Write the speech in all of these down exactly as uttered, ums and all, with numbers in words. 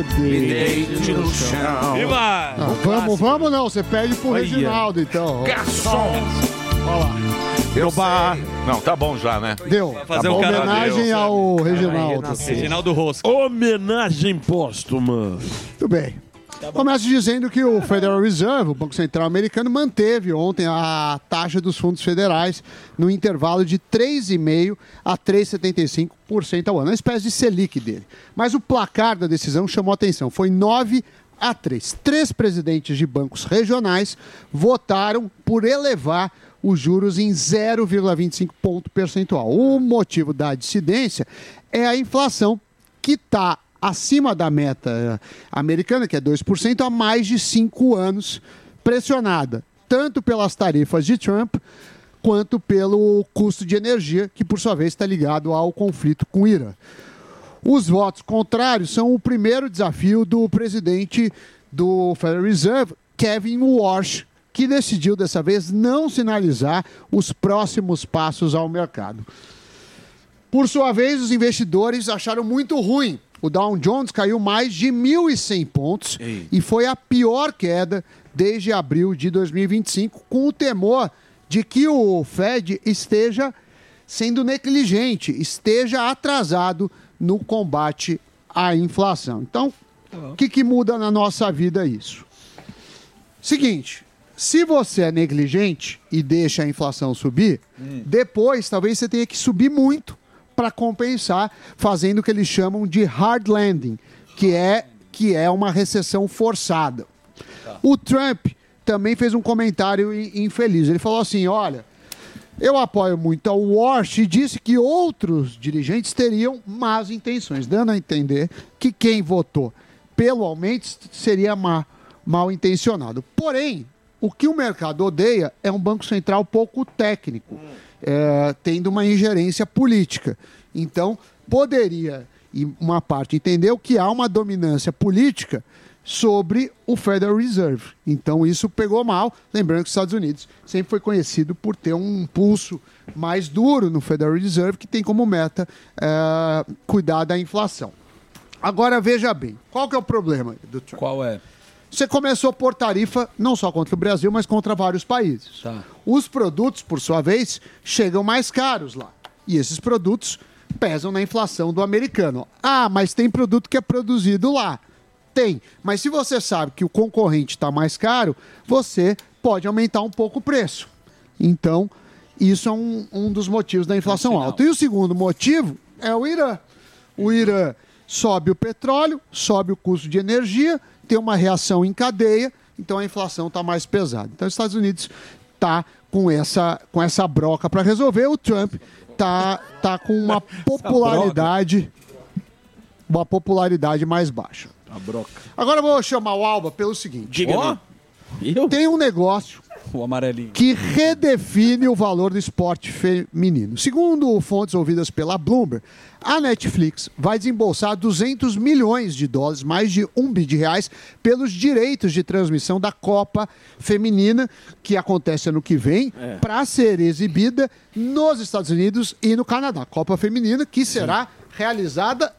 Me deite no chão. E vai! Ah, vamos, vamos não, você pede pro Olha. Reginaldo, então. Garçom! Olha lá. Eu bar. Não, tá bom já, né? Deu. fazer Tá um bom. cara- Homenagem Deus, ao Reginaldo. Reginaldo Rosco. Homenagem póstuma. Tudo bem. Começo dizendo que o Federal Reserve, o Banco Central Americano, manteve ontem a taxa dos fundos federais no intervalo de três vírgula cinco por cento a três vírgula setenta e cinco por cento ao ano, uma espécie de Selic dele. Mas o placar da decisão chamou atenção, foi nove a três. Três presidentes de bancos regionais votaram por elevar os juros em zero vírgula vinte e cinco ponto percentual. O motivo da dissidência é a inflação, que está acima da meta americana, que é dois por cento, há mais de cinco anos, pressionada tanto pelas tarifas de Trump quanto pelo custo de energia, que por sua vez está ligado ao conflito com o Irã. Os votos contrários são o primeiro desafio do presidente do Federal Reserve, Kevin Warsh, que decidiu dessa vez não sinalizar os próximos passos ao mercado. Por sua vez, os investidores acharam muito ruim. O Dow Jones caiu mais de mil e cem pontos Ei. e foi a pior queda desde abril de dois mil e vinte e cinco, com o temor de que o Fed esteja sendo negligente, esteja atrasado no combate à inflação. Então, o que, que muda na nossa vida isso? Seguinte, se você é negligente e deixa a inflação subir, hum. depois talvez você tenha que subir muito para compensar, fazendo o que eles chamam de hard landing, que é, que é uma recessão forçada. Tá. O Trump também fez um comentário infeliz. Ele falou assim, olha, eu apoio muito ao Warsh e disse que outros dirigentes teriam más intenções, dando a entender que quem votou pelo aumento seria má, mal intencionado. Porém, o que o mercado odeia é um Banco Central pouco técnico, é, tendo uma ingerência política. Então, poderia, e uma parte entendeu, que há uma dominância política sobre o Federal Reserve. Então, isso pegou mal. Lembrando que os Estados Unidos sempre foi conhecido por ter um pulso mais duro no Federal Reserve, que tem como meta é, cuidar da inflação. Agora, veja bem, qual que é o problema do Trump? Qual é? Você começou a pôr tarifa não só contra o Brasil, mas contra vários países. Tá. Os produtos, por sua vez, chegam mais caros lá. E esses produtos pesam na inflação do americano. Ah, mas tem produto que é produzido lá. Tem. Mas se você sabe que o concorrente está mais caro, você pode aumentar um pouco o preço. Então, isso é um, um dos motivos da inflação alta. E o segundo motivo é o Irã. O Irã sobe o petróleo, sobe o custo de energia, tem uma reação em cadeia, então a inflação está mais pesada. Então, os Estados Unidos está com essa, com essa broca para resolver. O Trump está tá com uma popularidade, uma popularidade mais baixa. A broca. Agora eu vou chamar o Alba pelo seguinte. Diga, Ó, tem um negócio o amarelinho que redefine o valor do esporte feminino. Segundo fontes ouvidas pela Bloomberg, a Netflix vai desembolsar duzentos milhões de dólares, mais de um bi de reais, pelos direitos de transmissão da Copa Feminina, que acontece ano que vem, é. para ser exibida nos Estados Unidos e no Canadá. Copa Feminina que será Sim. realizada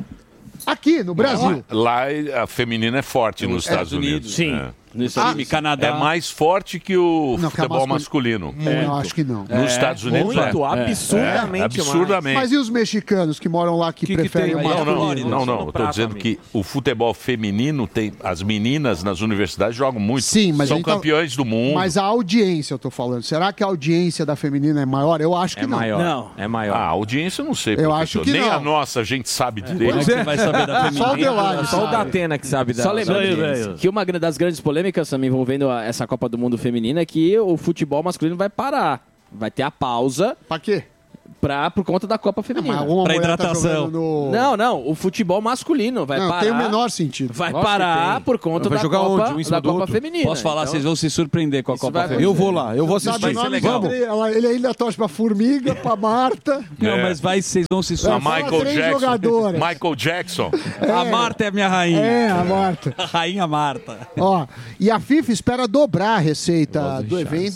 aqui no Brasil. Lá, lá a feminina é forte nos, nos Estados, Estados Unidos. Unidos. Sim. É. Nos Estados Unidos, Ah, Canadá. É mais forte que o não, futebol que masculino. masculino. É, eu acho que não. Nos É, Estados Unidos muito, é. absurdamente, é, absurdamente. Mas e os mexicanos que moram lá que, que preferem que o Não, masculino? não, não, não. Estou dizendo amigo. que o futebol feminino tem. As meninas nas universidades jogam muito. Sim, mas são então, campeões do mundo. Mas a audiência, eu tô falando. Será que a audiência da feminina é maior? Eu acho que é não. Maior. Não, é maior. Ah, a audiência eu não sei. Eu professor. acho que Nem não. a nossa a gente sabe direito. Como é que você vai saber da feminina? Só o Delage, Só o Datena que sabe da Só lembrando audiência. que uma das grandes polêmicas também envolvendo a, essa Copa do Mundo feminina é que o futebol masculino vai parar. Vai ter a pausa. Pra quê? Pra, por conta da Copa Feminina. Mas Pra hidratação. Tá no... Não, não. O futebol masculino vai não, parar. Tem o menor sentido. Vai Lógico parar por conta vai da jogar Copa, onde? Um em da cima do Copa outro? Feminina. Posso falar, Então, vocês vão se surpreender com a isso Copa vai Feminina. Eu vou lá, eu vou assistir. Vai ser legal. Ela, ele ainda torce pra Formiga, pra Marta. Não, É. mas vai, vocês vão se A surpreender. Michael três Jackson. jogadoras. Michael Jackson. A Marta é a minha rainha. É, a Marta. A rainha Marta. Ó, e a FIFA espera dobrar a receita do evento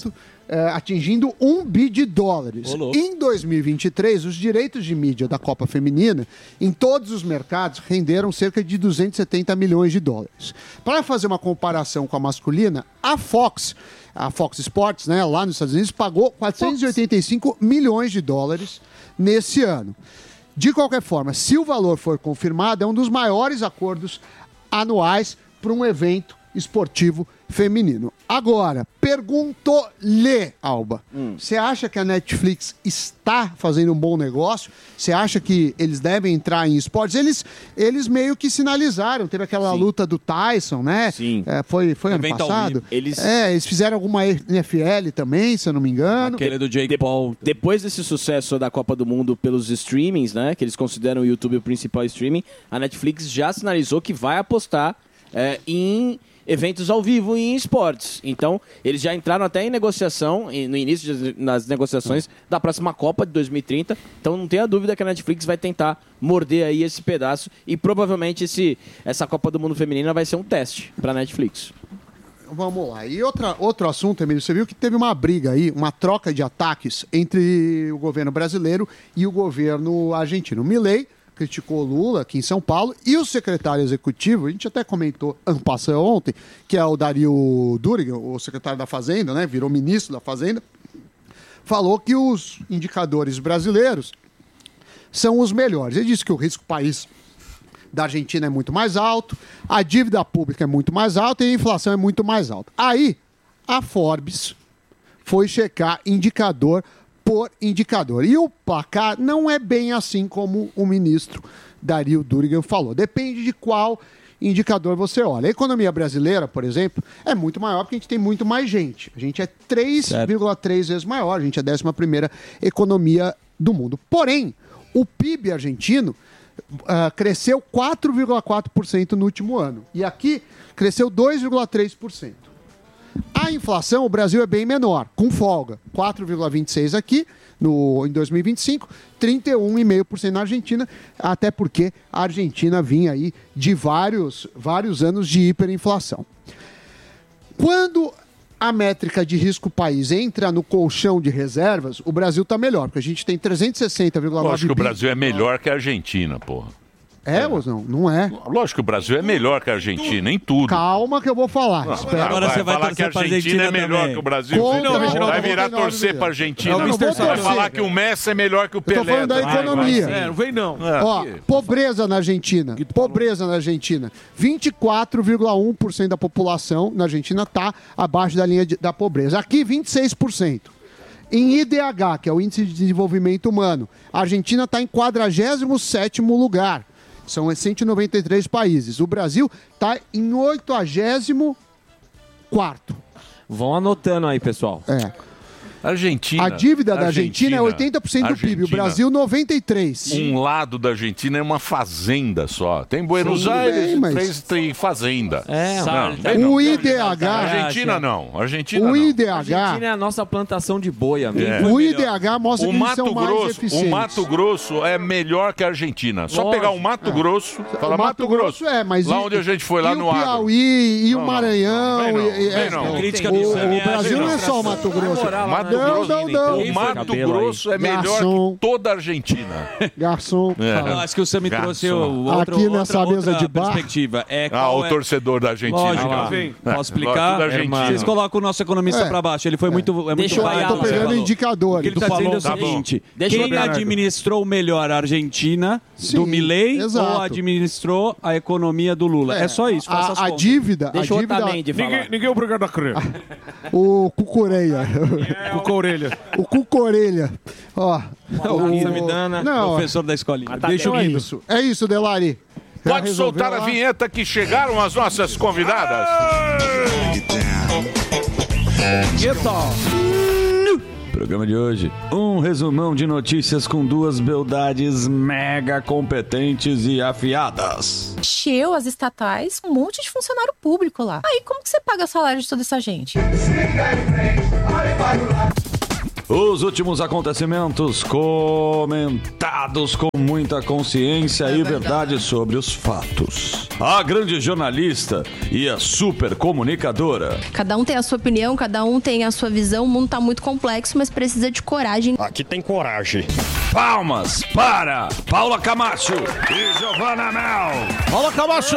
é, atingindo um bi de dólares. Em dois mil e vinte e três, os direitos de mídia da Copa Feminina, em todos os mercados, renderam cerca de duzentos e setenta milhões de dólares. Para fazer uma comparação com a masculina, a Fox, a Fox Sports, né, lá nos Estados Unidos, pagou quatrocentos e oitenta e cinco milhões de dólares nesse ano. De qualquer forma, se o valor for confirmado, é um dos maiores acordos anuais para um evento esportivo feminino. Agora, perguntou-lhe, Alba, você hum. acha que a Netflix está fazendo um bom negócio? Você acha que eles devem entrar em esportes? Eles, eles meio que sinalizaram, teve aquela Sim. luta do Tyson, né? Sim. É, foi foi ano passado. Eles... É, eles fizeram alguma N F L também, se eu não me engano. Aquele do Jake de Paul. Depois desse sucesso da Copa do Mundo pelos streamings, né? Que eles consideram o YouTube o principal streaming, a Netflix já sinalizou que vai apostar é, em eventos ao vivo e em esportes. Então, eles já entraram até em negociação, no início das nas negociações da próxima Copa de dois mil e trinta. Então, não tenha dúvida que a Netflix vai tentar morder aí esse pedaço e provavelmente esse, essa Copa do Mundo Feminina vai ser um teste para a Netflix. Vamos lá. E outra, outro assunto, Emílio, você viu que teve uma briga aí, uma troca de ataques entre o governo brasileiro e o governo argentino. Milei criticou Lula aqui em São Paulo e o secretário executivo, a gente até comentou ano passado ontem, que é o Dario Durigan, o secretário da Fazenda, né, virou ministro da Fazenda, falou que os indicadores brasileiros são os melhores. Ele disse que o risco país da Argentina é muito mais alto, a dívida pública é muito mais alta e a inflação é muito mais alta. Aí, a Forbes foi checar indicador por indicador. E o placar não é bem assim como o ministro Dario Durigan falou. Depende de qual indicador você olha. A economia brasileira, por exemplo, é muito maior porque a gente tem muito mais gente. A gente é três vírgula três vezes maior, a gente é a décima primeira economia do mundo. Porém, o P I B argentino uh, cresceu quatro vírgula quatro por cento no último ano. E aqui cresceu dois vírgula três por cento. A inflação, o Brasil é bem menor, com folga. quatro vírgula vinte e seis por cento aqui no, em dois mil e vinte e cinco, trinta e um vírgula cinco por cento na Argentina, até porque a Argentina vinha aí de vários, vários anos de hiperinflação. Quando a métrica de risco país entra no colchão de reservas, o Brasil está melhor, porque a gente tem trezentos e sessenta vírgula nove Acho que o Brasil é melhor que a Argentina, porra. É, ou não? Não é. Lógico que o Brasil é melhor que a Argentina em tudo. Calma que eu vou falar. Não, agora vai, você vai falar que a Argentina, Argentina é melhor também. Que o Brasil. Contra, não, não, vai virar torcer para a Argentina. Não, não vai torcer. Falar que o Messi é melhor que o Pelé. Eu tô falando da economia. É, não vem não. É. Ó, pobreza na Argentina. Pobreza na Argentina. vinte e quatro vírgula um por cento da população na Argentina está abaixo da linha de, da pobreza. Aqui, vinte e seis por cento. Em I D H, que é o Índice de Desenvolvimento Humano, a Argentina está em quadragésimo sétimo lugar. São cento e noventa e três países. O Brasil está em oitagésimo quarto. Vão anotando aí, pessoal. É. Argentina. A dívida da Argentina, Argentina é oitenta por cento do Argentina. P I B. O Brasil, noventa e três por cento. Um lado da Argentina é uma fazenda só. Tem Buenos Sim, Aires bem, mas... tem fazenda. É, não, não, o I D H... Argentina não. Argentina o não. I D H... A Argentina é a nossa plantação de boia. É. O I D H mostra o que Mato eles são Grosso, mais eficientes. O Mato Grosso é melhor que a Argentina. Só Lógico. Pegar o Mato é. Grosso... Fala, o Mato Grosso é, mas... Lá e, onde a gente foi, lá e no o Piauí, e o Maranhão... O Brasil não é só o Mato Grosso. Não, não, não. Mato Grosso é melhor Garçom. Que toda a Argentina. Garçom. É. Eu acho que o Sam me trouxe outro, aqui nessa outra, mesa outra de bar. perspectiva. É, ah, o é... torcedor da Argentina. Lógico, ah, é. Posso explicar? Vocês colocam o nosso economista é. para baixo. Ele foi é. muito, é muito vaiado. Estou pegando indicadores. O que ele está dizendo é o tá seguinte. Quem administrou melhor a Argentina Sim, do Milei exato. ou administrou a economia do Lula? É, é só isso. A, a dívida... Deixa a dívida de ninguém, ninguém é obrigado a crer. O Cucureia. Cucorelha. O Cucorelha. Ó, o Samidana, não, professor da escolinha. Tá Deixa eu é isso. É isso, Delari. Já Pode soltar lá? A vinheta que chegaram as nossas convidadas. Programa de hoje, um resumão de notícias com duas beldades mega competentes e afiadas. Encheu as estatais, um monte de funcionário público lá. Aí como que você paga o salário de toda essa gente? Os últimos acontecimentos comentados com muita consciência é e verdade. verdade sobre os fatos. A grande jornalista e a super comunicadora. Cada um tem a sua opinião, cada um tem a sua visão. O mundo tá muito complexo, mas precisa de coragem. Aqui tem coragem. Palmas para Paula Camacho e Giovana Mel. Paula Camacho!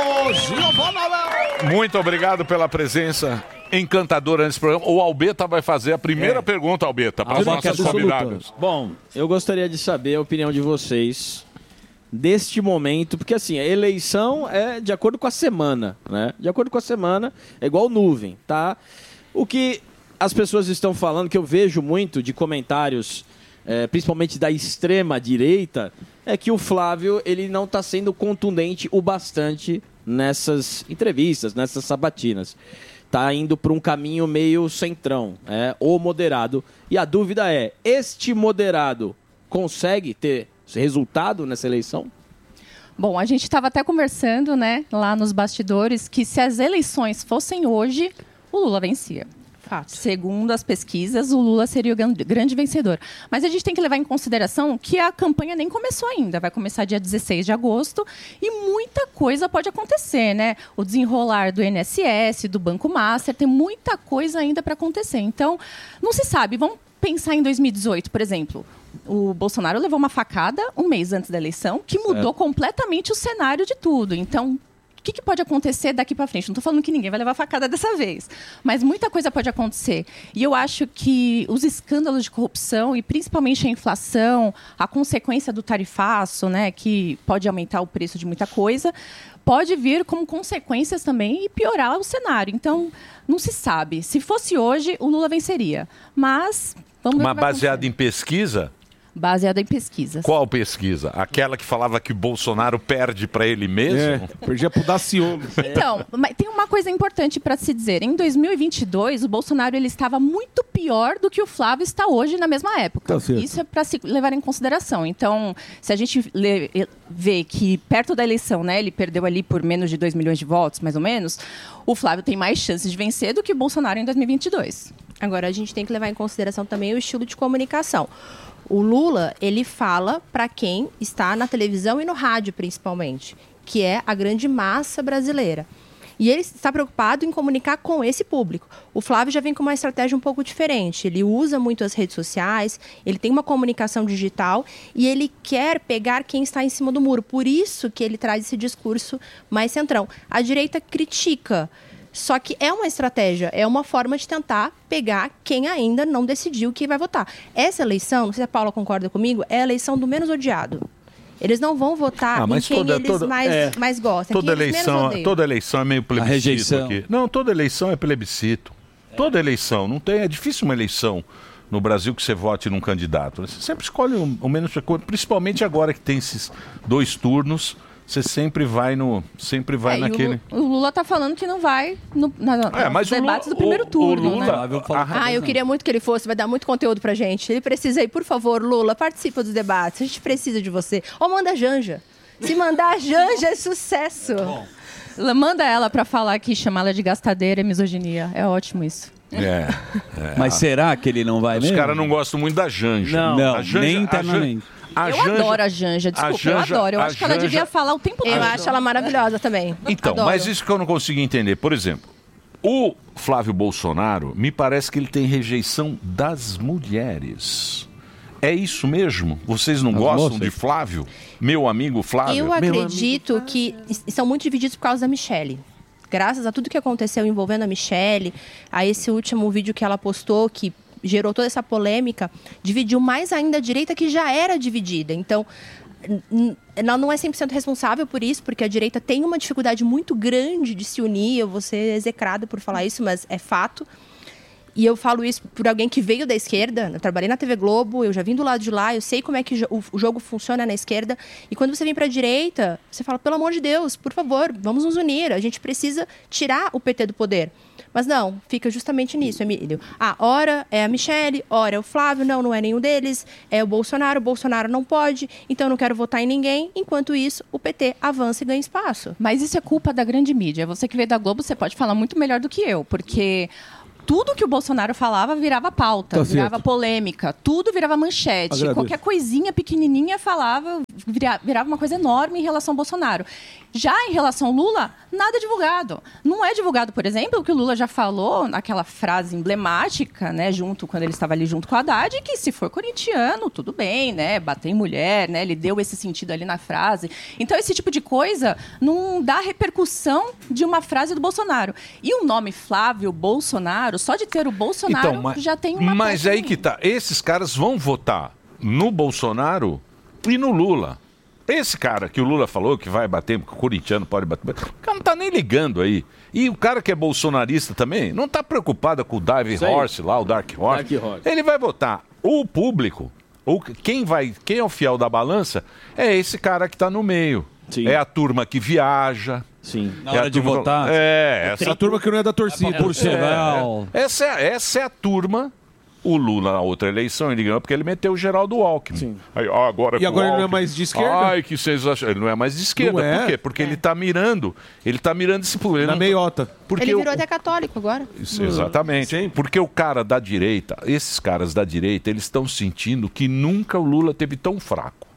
Giovana Mel! Muito obrigado pela presença encantadora nesse programa. O Albeta vai fazer a primeira é. pergunta, Albeta, para os nossos convidados. Bom, eu gostaria de saber a opinião de vocês deste momento, porque assim, a eleição é de acordo com a semana, né? De acordo com a semana, é igual nuvem, tá? O que as pessoas estão falando, que eu vejo muito de comentários, é, principalmente da extrema direita, é que o Flávio, ele não está sendo contundente o bastante nessas entrevistas, nessas sabatinas. Está indo para um caminho meio centrão, é, ou moderado. E a dúvida é, este moderado consegue ter resultado nessa eleição? Bom, a gente estava até conversando, né, lá nos bastidores, que se as eleições fossem hoje, o Lula vencia. Fato. Segundo as pesquisas, o Lula seria o grande vencedor. Mas a gente tem que levar em consideração que a campanha nem começou ainda. Vai começar dia dezesseis de agosto e muita coisa pode acontecer, né? O desenrolar do I N S S, do Banco Master, tem muita coisa ainda para acontecer. Então, não se sabe. Vamos pensar em dois mil e dezoito, por exemplo. O Bolsonaro levou uma facada um mês antes da eleição que mudou é. completamente o cenário de tudo. Então, o que, que pode acontecer daqui para frente? Não estou falando que ninguém vai levar facada dessa vez, mas muita coisa pode acontecer. E eu acho que os escândalos de corrupção e principalmente a inflação, a consequência do tarifaço, né, que pode aumentar o preço de muita coisa, pode vir como consequências também e piorar o cenário. Então, não se sabe. Se fosse hoje, o Lula venceria. Mas vamos ver. Mas baseado em pesquisa? Baseada em pesquisas. Qual pesquisa? Aquela que falava que Bolsonaro perde para ele mesmo? É, perdia pro Daciolo. Então, mas tem uma coisa importante para se dizer. Em dois mil e vinte e dois, o Bolsonaro ele estava muito pior do que o Flávio está hoje na mesma época. Tá Isso é para se levar em consideração. Então, se a gente lê, vê que perto da eleição, né, ele perdeu ali por menos de dois milhões de votos, mais ou menos, o Flávio tem mais chances de vencer do que o Bolsonaro em dois mil e vinte e dois. Agora, a gente tem que levar em consideração também o estilo de comunicação. O Lula, ele fala para quem está na televisão e no rádio, principalmente, que é a grande massa brasileira. E ele está preocupado em comunicar com esse público. O Flávio já vem com uma estratégia um pouco diferente. Ele usa muito as redes sociais, ele tem uma comunicação digital e ele quer pegar quem está em cima do muro. Por isso que ele traz esse discurso mais centrão. A direita critica. Só que é uma estratégia, é uma forma de tentar pegar quem ainda não decidiu que vai votar. Essa eleição, não sei se a Paula concorda comigo, é a eleição do menos odiado. Eles não vão votar ah, em quem toda, eles toda, mais, é, mais gostam. Toda eleição, toda eleição é meio plebiscito aqui. Não, toda eleição é plebiscito. É. Toda eleição. Não tem, é difícil uma eleição no Brasil que você vote num candidato. Você sempre escolhe o, o menos... Principalmente agora que tem esses dois turnos... Você sempre vai no, sempre vai é, naquele. O Lula está falando que não vai no, na, é, nos debates Lula, do primeiro o, turno, o Lula, né? Ah, ah, eu queria muito que ele fosse, vai dar muito conteúdo pra gente. Ele precisa ir, por favor, Lula, participa dos debates. A gente precisa de você. Ou manda a Janja. Se mandar a Janja é sucesso. Bom. Manda ela para falar que chamar ela de gastadeira é misoginia. É ótimo isso. É, é. Mas será que ele não vai Os mesmo? Os caras não gostam muito da Janja. Não, não a Janja, nem internamente. A eu Janja, adoro a Janja, desculpa, a Janja, eu adoro. Eu acho Janja, que ela devia falar o tempo todo. Eu acho ela maravilhosa também. Então, adoro. Mas isso que eu não consigo entender. Por exemplo, o Flávio Bolsonaro, me parece que ele tem rejeição das mulheres. É isso mesmo? Vocês não As gostam moças. de Flávio? Meu amigo Flávio? Eu acredito amigo... que são muito divididos por causa da Michelle. Graças a tudo que aconteceu envolvendo a Michelle, a esse último vídeo que ela postou, que gerou toda essa polêmica, dividiu mais ainda a direita, que já era dividida. Então, ela não é cem por cento responsável por isso, porque a direita tem uma dificuldade muito grande de se unir. Eu vou ser execrada por falar isso, mas é fato. E eu falo isso por alguém que veio da esquerda. Eu trabalhei na T V Globo, eu já vim do lado de lá, eu sei como é que o jogo funciona na esquerda. E quando você vem para a direita, você fala, pelo amor de Deus, por favor, vamos nos unir. A gente precisa tirar o P T do poder. Mas não, fica justamente nisso, Emílio. Ah, ora é a Michelle, ora é o Flávio, não, não é nenhum deles. É o Bolsonaro, o Bolsonaro não pode, então eu não quero votar em ninguém. Enquanto isso, o P T avança e ganha espaço. Mas isso é culpa da grande mídia. Você que veio da Globo, você pode falar muito melhor do que eu, porque... tudo que o Bolsonaro falava virava pauta, Tá virava certo. polêmica, tudo virava manchete. Agradeço. Qualquer coisinha pequenininha falava, vira- virava uma coisa enorme em relação ao Bolsonaro. Já em relação ao Lula, nada divulgado. Não é divulgado, por exemplo, o que o Lula já falou naquela frase emblemática, né, junto quando ele estava ali junto com o Haddad, que se for corintiano, tudo bem, né, bater em mulher, né, ele deu esse sentido ali na frase. Então, esse tipo de coisa não dá repercussão de uma frase do Bolsonaro. E o nome Flávio Bolsonaro, só de ter o Bolsonaro, Então, mas, já tem uma... mas peça aí ruim. que tá. Esses caras vão votar no Bolsonaro e no Lula. Esse cara que o Lula falou que vai bater, que o corintiano pode bater, o cara não tá nem ligando aí. E o cara que é bolsonarista também não tá preocupado com o Dive Isso aí. Horse lá, o Dark Horse. Dark Horse. Ele vai votar. O público, ou quem vai, quem é o fiel da balança, é esse cara que tá no meio. Sim. É a turma que viaja. Sim. Na é a hora de turma- votar. É, essa A turma que não é da torcida. Por geral. é, essa, é, essa é a turma. O Lula, na outra eleição, ele ganhou porque ele meteu o Geraldo Alckmin. Sim. Aí, ó, agora E com o agora ele não é Alckmin. mais de esquerda? Ai, que sensacional. Ele não é mais de esquerda. Não é? Por quê? Porque ele tá mirando. Ele tá mirando esse público. Ele Na não- meiota. Porque Ele o- virou até católico agora. Isso, exatamente. Porque o cara da direita, esses caras da direita, eles estão sentindo que nunca o Lula teve tão fraco.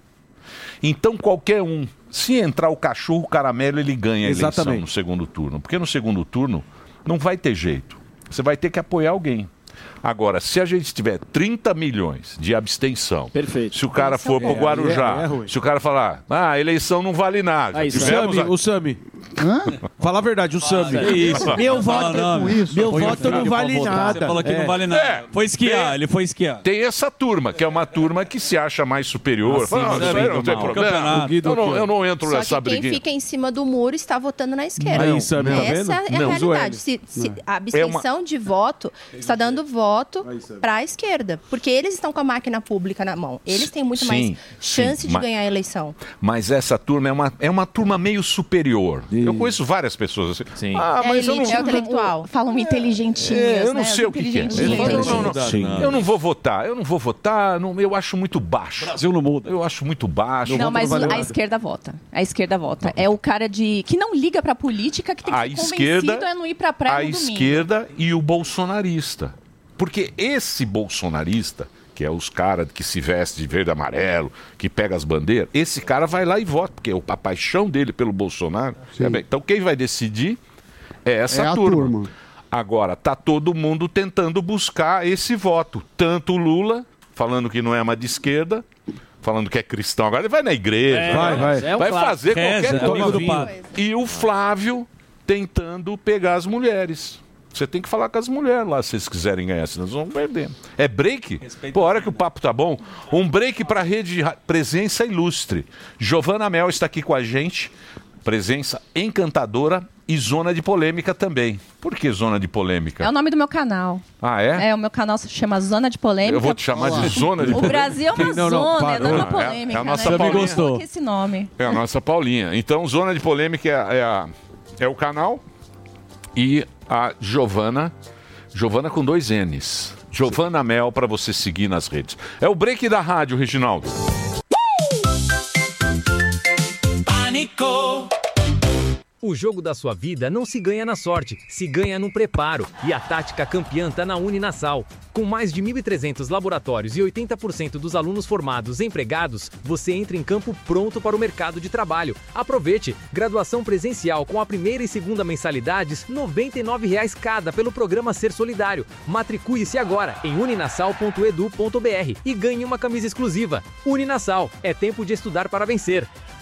Então qualquer um, se entrar o cachorro caramelo, ele ganha a eleição Exatamente. no segundo turno. Porque no segundo turno não vai ter jeito. Você vai ter que apoiar alguém. Agora, se a gente tiver trinta milhões de abstenção, Perfeito. se o cara for pro Guarujá, é, é ruim. se o cara falar, ah, a eleição não vale nada. Aí, O tivemos Sami, a- o Sami. Fala a verdade, o Sami. Isso. Meu Fala voto, nome. meu Põe o voto não filho vale pra votar. nada. Você falou que É. não vale nada. É. Foi esquiar, Tem- ele foi esquiar. Tem essa turma, que é uma turma que se acha mais superior. Ah, Fala, sim, "Não, mas isso é aí não muito tem mal. problema. Campeonato. Eu não, eu não entro Só nessa que quem briguinha. fica em cima do muro está votando na esquerda. Aí, Sami, tá Essa vendo? é a Não, realidade. Zueli. Se, se a abstenção de voto está dando voto para a esquerda. Porque eles estão com a máquina pública na mão. Eles têm muito Sim, mais sim, chance de mas- ganhar a eleição. Mas essa turma é uma, é uma turma meio superior. Eu conheço várias pessoas assim. Sim. Ah, É mas eu não, elite, é intelectual. Falam inteligentinhos, É, eu não né? sei o que, que é. Ele fala, não, não, não. Sim. Eu não vou votar, eu não vou votar, não- eu acho muito baixo. Brasil não muda. Eu acho muito baixo. Não, mas vale a nada. esquerda vota. A esquerda vota. É o cara de que não liga pra política, que tem que A ser esquerda, convencido a não ir pra praia a no domingo. esquerda e o bolsonarista. Porque esse bolsonarista, que é os caras que se vestem de verde e amarelo, que pega as bandeiras, esse cara vai lá e vota, porque a paixão dele pelo Bolsonaro. É bem, então quem vai decidir é essa É a turma. turma. Agora, tá todo mundo tentando buscar esse voto. Tanto o Lula, falando que não é mais de esquerda, falando que é cristão. Agora ele vai na igreja, É, vai, vai. é um vai clássico. fazer Reza, qualquer é coisa. amigo do padre. E o Flávio tentando pegar as mulheres. Você tem que falar com as mulheres lá, se eles quiserem ganhar, senão nós vamos perder. É break? Respeito. Pô, a hora que o papo tá bom, um break para a rede de ra- Presença Ilustre. Giovana Mel está aqui com a gente, presença encantadora e zona de polêmica também. Por que zona de polêmica? É o nome do meu canal. Ah, é? É, o meu canal se chama Zona de Polêmica. Eu vou te chamar de zona de O polêmica. Brasil é uma Não, não, zona, para, não é uma é a- polêmica, é a nossa né? Paulinha. Eu Gostou. coloquei esse nome. É a nossa Paulinha. Então, Zona de Polêmica é, a- é, a- é o canal e a Giovana, Giovana com dois N's. Giovana Mel para você seguir nas redes. É o break da rádio, Reginaldo. O jogo da sua vida não se ganha na sorte, se ganha no preparo. E a tática campeã tá na Uninasal. Com mais de mil e trezentos laboratórios e oitenta por cento dos alunos formados empregados, você entra em campo pronto para o mercado de trabalho. Aproveite! Graduação presencial com a primeira e segunda mensalidades, noventa e nove reais cada pelo programa Ser Solidário. Matricule-se agora em uninasal ponto edu ponto br e ganhe uma camisa exclusiva. Uninasal, é tempo de estudar para vencer.